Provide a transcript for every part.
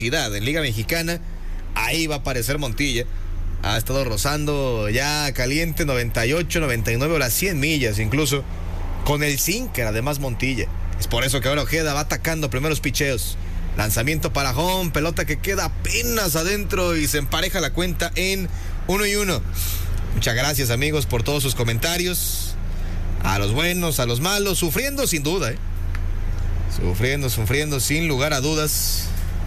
en Liga Mexicana, ahí va a aparecer Montilla. Ha estado rozando ya caliente 98, 99 o las 100 millas, incluso con el sinker, además Montilla. Es por eso que ahora Ojeda va atacando primeros picheos. Lanzamiento para home, pelota que queda apenas adentro y se empareja la cuenta en 1-1. Muchas gracias, amigos, por todos sus comentarios. A los buenos, a los malos, sufriendo sin duda, Sufriendo sin lugar a dudas.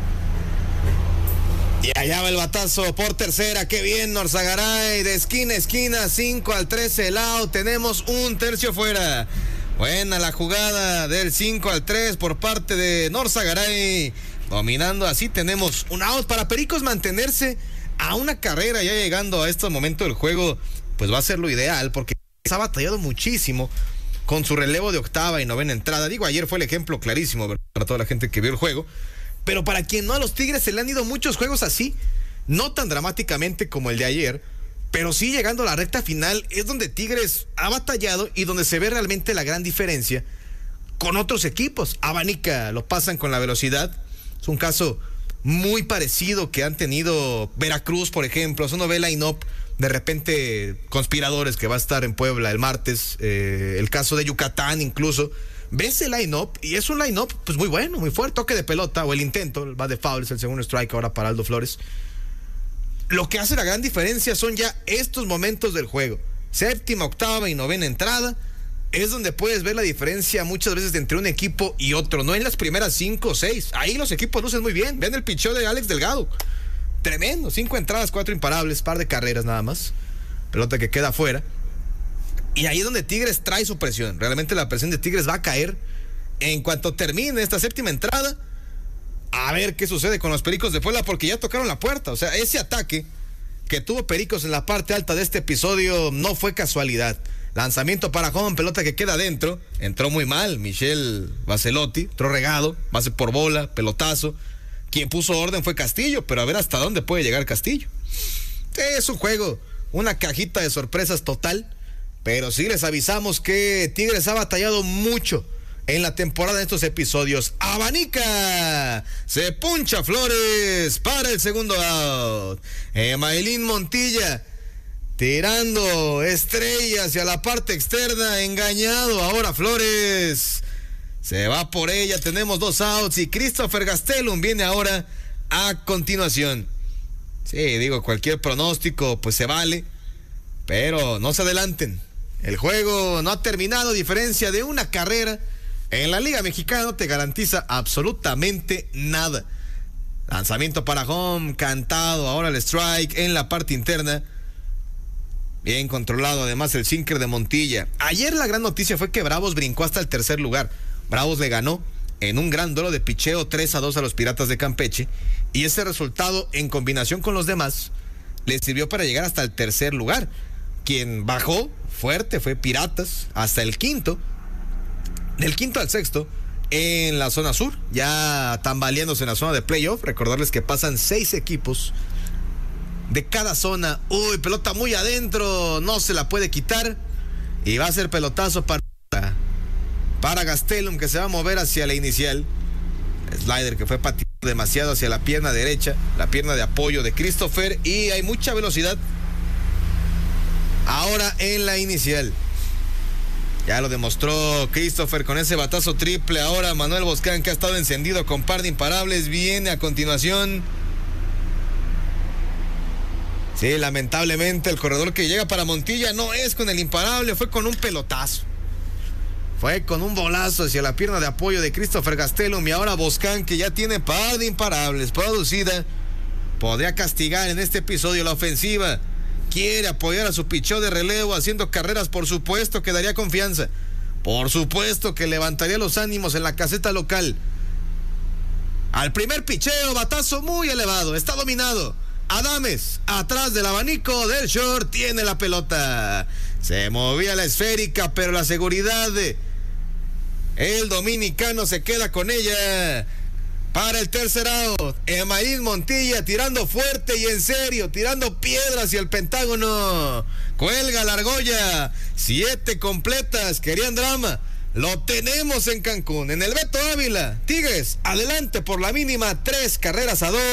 Y allá va el batazo por tercera, qué bien Norzagaray, de esquina a esquina, 5-13 el out, tenemos un tercio fuera. Buena la jugada del 5-3 por parte de Norzagaray, dominando, así tenemos un out para Pericos mantenerse a una carrera ya llegando a este momento del juego, pues va a ser lo ideal, porque ha batallado muchísimo con su relevo de octava y novena entrada. Digo, ayer fue el ejemplo clarísimo para toda la gente que vio el juego. Pero para quien no, a los Tigres se le han ido muchos juegos así, no tan dramáticamente como el de ayer, pero sí llegando a la recta final es donde Tigres ha batallado y donde se ve realmente la gran diferencia con otros equipos. Abanica lo pasan con la velocidad, es un caso muy parecido que han tenido Veracruz, por ejemplo. Eso no ve line-up de repente conspiradores que va a estar en Puebla el martes, el caso de Yucatán incluso. Ves el line-up y es un line-up pues muy bueno, muy fuerte, toque de pelota o el intento, va de foul, es el segundo strike ahora para Aldo Flores. Lo que hace la gran diferencia son ya estos momentos del juego, séptima, octava y novena entrada, es donde puedes ver la diferencia muchas veces entre un equipo y otro, no en las primeras 5 o 6, ahí los equipos lucen muy bien. Ven el picheo de Alex Delgado, tremendo, 5 entradas, 4 imparables, par de carreras nada más, pelota que queda afuera. Y ahí es donde Tigres trae su presión. Realmente la presión de Tigres va a caer en cuanto termine esta séptima entrada. A ver qué sucede con los Pericos de Puebla, porque ya tocaron la puerta. O sea, ese ataque que tuvo Pericos en la parte alta de este episodio no fue casualidad. Lanzamiento para home, pelota que queda adentro. Entró muy mal Michel Bacelotti, entró regado, base por bola, pelotazo. Quien puso orden fue Castillo, pero a ver hasta dónde puede llegar Castillo. Es un juego, una cajita de sorpresas total. Pero sí les avisamos que Tigres ha batallado mucho en la temporada en estos episodios. Abanica, se puncha Flores para el segundo out. Emailín Montilla tirando estrella hacia la parte externa, engañado ahora Flores. Se va por ella, tenemos 2 outs y Christopher Gastelum viene ahora a continuación. Sí, digo, cualquier pronóstico pues se vale, pero no se adelanten. El juego no ha terminado, diferencia de una carrera. En la Liga Mexicana no te garantiza absolutamente nada. Lanzamiento para home, cantado, ahora el strike en la parte interna. Bien controlado además el sinker de Montilla. Ayer la gran noticia fue que Bravos brincó hasta el tercer lugar. Bravos le ganó en un gran duelo de picheo 3-2 a los Piratas de Campeche. Y ese resultado, en combinación con los demás, les sirvió para llegar hasta el tercer lugar. Quien bajó fuerte fue Piratas hasta el quinto. Del quinto al sexto en la zona sur, ya tambaleándose en la zona de playoff. Recordarles que pasan 6 equipos de cada zona. Uy, pelota muy adentro, no se la puede quitar y va a ser pelotazo para Gastelum, que se va a mover hacia la inicial. Slider que fue pateado demasiado hacia la pierna derecha, la pierna de apoyo de Christopher, y hay mucha velocidad ahora en la inicial. Ya lo demostró Christopher con ese batazo triple. Ahora Manuel Boscán, que ha estado encendido con par de imparables, viene a continuación. Sí, lamentablemente el corredor que llega para Montilla no es con el imparable, fue con un pelotazo. Fue con un bolazo hacia la pierna de apoyo de Christopher Gastelum. Y ahora Boscán, que ya tiene par de imparables producida, podría castigar en este episodio la ofensiva. Quiere apoyar a su picheo de relevo haciendo carreras, por supuesto que daría confianza, por supuesto que levantaría los ánimos en la caseta local. Al primer picheo, batazo muy elevado, está dominado. Adames, atrás del abanico del short, tiene la pelota. Se movía la esférica, pero la seguridad de el dominicano se queda con ella. Para el tercer out, Emailín Montilla tirando fuerte y en serio, tirando piedra hacia el Pentágono. Cuelga la argolla, 7 completas, querían drama, lo tenemos en Cancún, en el Beto Ávila. Tigres, adelante por la mínima, 3 carreras a 2.